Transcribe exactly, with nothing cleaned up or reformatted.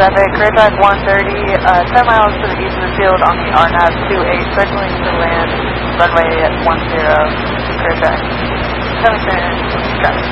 traffic, career drive one thirty, uh, ten miles to the east of the field on the R N A V two eight, circling to land, runway one zero, career drive. Coming soon, traffic.